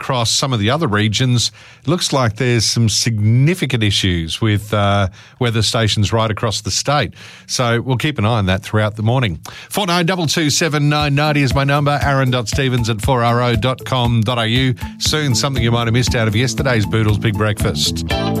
across some of the other regions, it looks like there's some significant issues with weather stations right across the state. So we'll keep an eye on that throughout the morning. 49227990 is my number, aaron.stevens@4ro.com.au. Soon, something you might have missed out of yesterday's Boodles Big Breakfast.